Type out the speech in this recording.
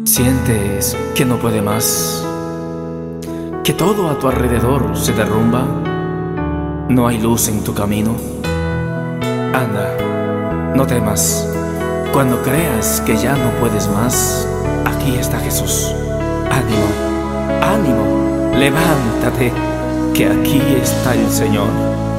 Sientes que no puede más, que todo a tu alrededor se derrumba, no hay luz en tu camino. Anda, no temas. Cuando creas que ya no puedes más, aquí está Jesús. Ánimo, ánimo, levántate, que aquí está el Señor.